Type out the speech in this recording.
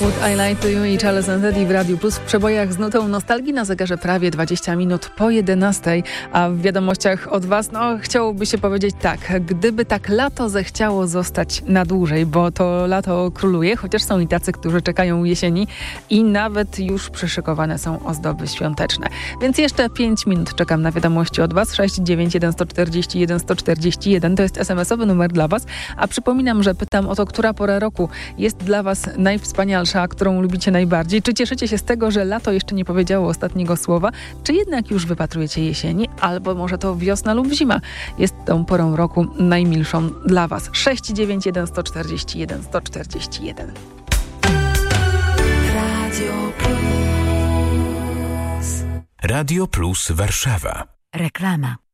Would I Lie to You i Charles & Eddie w Radiu Plus w przebojach z nutą nostalgii na zegarze prawie 20 minut po 11, a w wiadomościach od Was, chciałoby się powiedzieć tak, gdyby tak lato zechciało zostać na dłużej, bo to lato króluje, chociaż są i tacy, którzy czekają jesieni i nawet już przyszykowane są ozdoby świąteczne. Więc jeszcze 5 minut czekam na wiadomości od Was. 691 141 141 to jest SMS-owy numer dla Was, a przypominam, że pytam o to, która pora roku jest dla Was najwspanialsza, którą lubicie najbardziej. Czy cieszycie się z tego, że lato jeszcze nie powiedziało ostatniego słowa? Czy jednak już wypatrujecie jesieni? Albo może to wiosna lub zima jest tą porą roku najmilszą dla Was? 691 141 141. Radio Plus. Radio Plus Warszawa. Reklama.